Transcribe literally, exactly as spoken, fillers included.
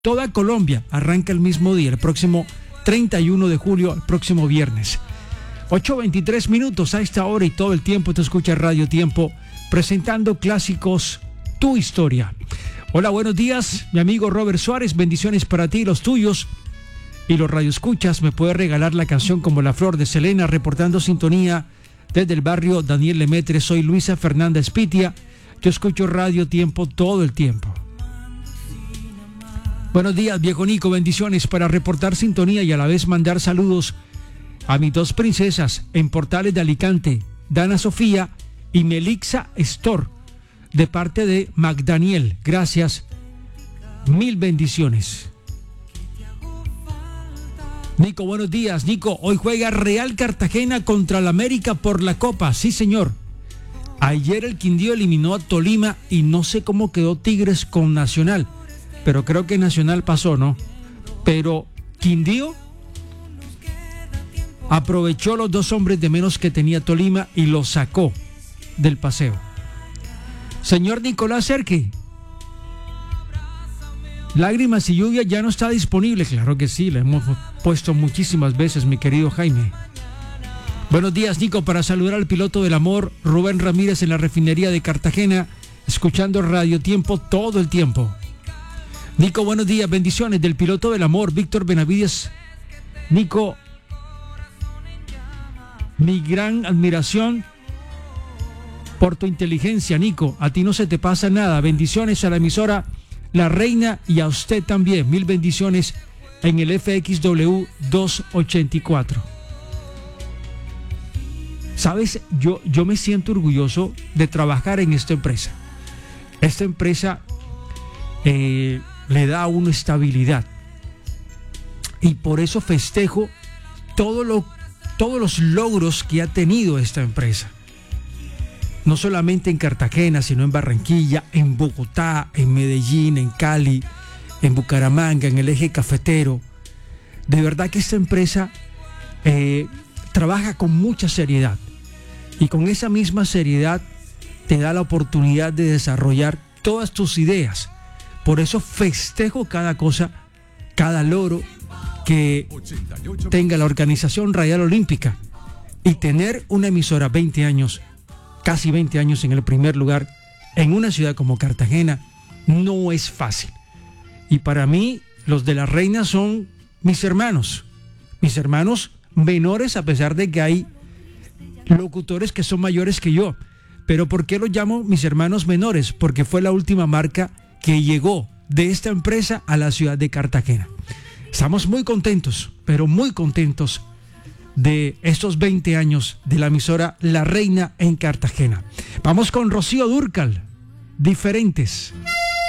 toda Colombia arranca el mismo día, el próximo treinta y uno de julio, el próximo viernes. ocho veintitrés minutos a esta hora y todo el tiempo te escucha Radio Tiempo, presentando clásicos, tu historia. Hola, buenos días, mi amigo Robert Suárez, bendiciones para ti y los tuyos. Y los radioescuchas, me puede regalar la canción Como la Flor de Selena, reportando sintonía desde el barrio Daniel Lemetre. Soy Luisa Fernanda Espitia, yo escucho Radio Tiempo todo el tiempo. Buenos días, viejo Nico, bendiciones para reportar sintonía y a la vez mandar saludos a mis dos princesas en Portales de Alicante, Dana Sofía y Melixa Estor, de parte de Magdaniel. Gracias, mil bendiciones. Nico, buenos días. Nico, hoy juega Real Cartagena contra el América por la Copa. Sí, señor. Ayer el Quindío eliminó a Tolima y no sé cómo quedó Tigres con Nacional, pero creo que Nacional pasó, ¿no? Pero Quindío aprovechó los dos hombres de menos que tenía Tolima y los sacó del paseo. Señor Nicolás Serque, Lágrimas y Lluvia ya no está disponible. Claro que sí, la hemos puesto muchísimas veces, mi querido Jaime. Buenos días, Nico, para saludar al piloto del amor, Rubén Ramírez, en la refinería de Cartagena, escuchando Radio Tiempo todo el tiempo. Nico, buenos días, bendiciones del piloto del amor, Víctor Benavides. Nico, mi gran admiración por tu inteligencia, Nico. A ti no se te pasa nada. Bendiciones a la emisora La Reina y a usted también. Mil bendiciones en el F X W doscientos ochenta y cuatro. Sabes, yo, yo me siento orgulloso de trabajar en esta empresa. Esta empresa eh, le da a uno estabilidad. Y por eso festejo todo lo, todos los logros que ha tenido esta empresa. No solamente en Cartagena, sino en Barranquilla, en Bogotá, en Medellín, en Cali, en Bucaramanga, en el eje cafetero. De verdad que esta empresa eh, trabaja con mucha seriedad y con esa misma seriedad te da la oportunidad de desarrollar todas tus ideas. Por eso festejo cada cosa, cada logro que tenga la Organización Radial Olímpica, y tener una emisora veinte años, casi veinte años en el primer lugar en una ciudad como Cartagena no es fácil. Y para mí los de La Reina son mis hermanos, mis hermanos menores, a pesar de que hay locutores que son mayores que yo. Pero ¿por qué los llamo mis hermanos menores? Porque fue la última marca que llegó de esta empresa a la ciudad de Cartagena. Estamos muy contentos, pero muy contentos de estos veinte años de la emisora La Reina en Cartagena. Vamos con Rocío Dúrcal, Diferentes.